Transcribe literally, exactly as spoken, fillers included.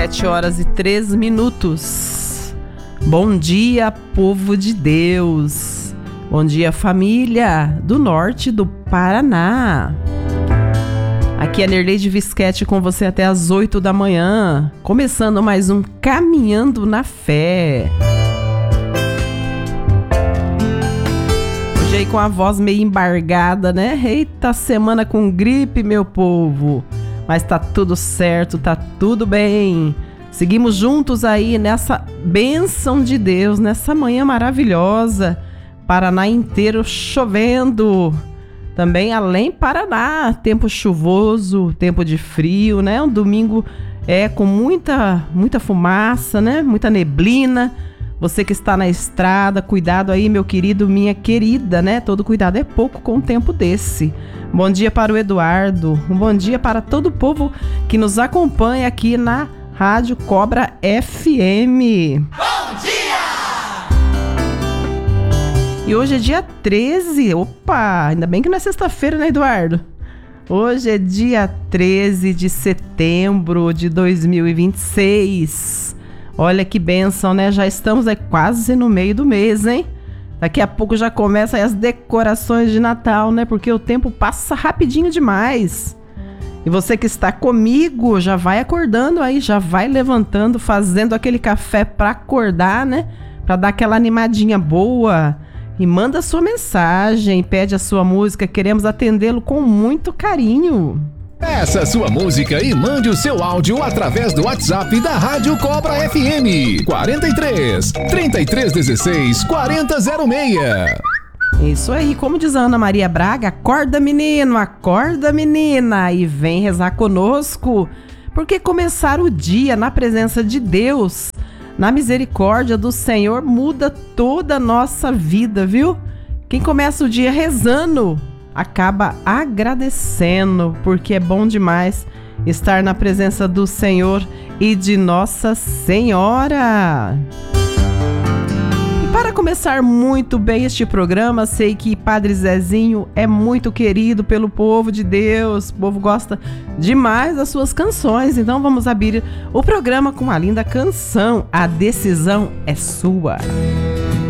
Sete horas e três minutos. Bom dia, povo de Deus. Bom dia, família do norte do Paraná. Aqui é Nerleide Visquete com você até as oito da manhã. Começando mais um Caminhando na Fé. Hoje aí com a voz meio embargada, né? Eita, semana com gripe, meu povo. Mas tá tudo certo, tá tudo bem. Seguimos juntos aí nessa bênção de Deus, nessa manhã maravilhosa. Paraná inteiro chovendo. Também além Paraná, tempo chuvoso, tempo de frio, né? Um domingo é com muita, muita fumaça, né? Muita neblina. Você que está na estrada, cuidado aí, meu querido, minha querida, né? Todo cuidado é pouco com um tempo desse. Bom dia para o Eduardo, um bom dia para todo o povo que nos acompanha aqui na Rádio Cobra F M. Bom dia! E hoje é dia treze, opa, ainda bem que não é sexta-feira, né, Eduardo? Hoje é dia treze de setembro de dois mil e vinte e seis. Olha que bênção, né? Já estamos aí quase no meio do mês, hein? Daqui a pouco já começam aí as decorações de Natal, né? Porque o tempo passa rapidinho demais. E você que está comigo, já vai acordando aí, já vai levantando, fazendo aquele café para acordar, né? Para dar aquela animadinha boa. E manda a sua mensagem, pede a sua música, queremos atendê-lo com muito carinho. Peça sua música e mande o seu áudio através do WhatsApp da Rádio Cobra F M. quarenta e três, trinta e três dezesseis, quarenta zero seis. Isso aí, como diz a Ana Maria Braga, acorda menino, acorda menina e vem rezar conosco, porque começar o dia na presença de Deus, na misericórdia do Senhor, muda toda a nossa vida, viu? Quem começa o dia rezando, acaba agradecendo, porque é bom demais estar na presença do Senhor e de Nossa Senhora. E para começar muito bem este programa, sei que Padre Zezinho é muito querido pelo povo de Deus, o povo gosta demais das suas canções, então vamos abrir o programa com uma linda canção, A Decisão é Sua.